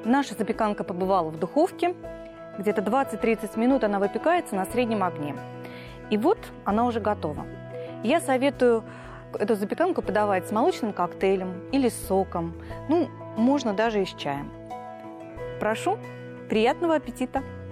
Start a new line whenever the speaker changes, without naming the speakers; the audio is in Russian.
Наша запеканка побывала в духовке. Где-то 20-30 минут она выпекается на среднем огне. И вот она уже готова. Я советую эту запеканку подавать с молочным коктейлем или с соком. Ну, можно даже и с чаем. Прошу, приятного аппетита!